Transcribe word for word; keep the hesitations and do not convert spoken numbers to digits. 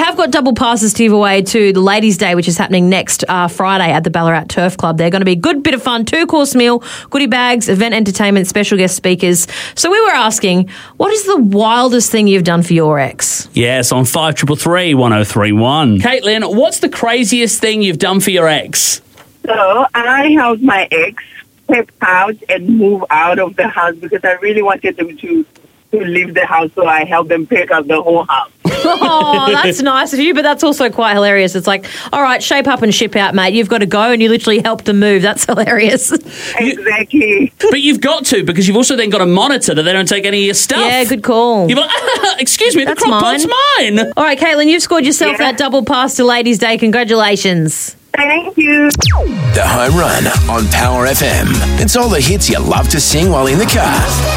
have got double passes to give away to the Ladies' Day, which is happening next uh, Friday at the Ballarat Turf Club. They're going to be a good bit of fun, two-course meal, goodie bags, event entertainment, special guest speakers. So we were asking, what is the wildest thing you've done for your ex? Yes, on five triple three one oh three one. Caitlin, what's the craziest thing you've done for your ex? So I helped my ex step out and move out of the house because I really wanted them to, to leave the house, so I helped them pick up the whole house. Oh, that's nice of you, but that's also quite hilarious. It's like, all right, shape up and ship out, mate. You've got to go, and you literally helped them move. That's hilarious. Exactly. But you've got to, because you've also then got to monitor that they don't take any of your stuff. Yeah, good call. You're like, excuse me, That's the crock pot's mine. mine. All right, Caitlin, you've scored yourself Yeah. that double pass to Ladies' Day. Congratulations. Thank you. The Home Run on Power F M. It's all the hits you love to sing while in the car.